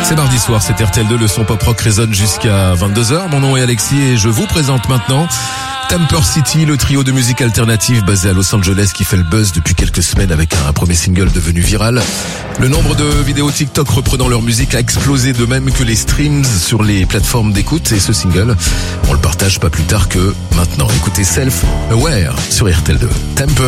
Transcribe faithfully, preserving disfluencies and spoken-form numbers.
C'est mardi soir, c'est R T L deux, le son pop rock résonne jusqu'à vingt-deux heures. Mon nom est Alexis et je vous présente maintenant Temper City, le trio de musique alternative basé à Los Angeles qui fait le buzz depuis quelques semaines avec un premier single devenu viral. Le nombre de vidéos TikTok reprenant leur musique a explosé, de même que les streams sur les plateformes d'écoute, et ce single, on le partage pas plus tard que maintenant. Écoutez Self Aware sur R T L deux. Temper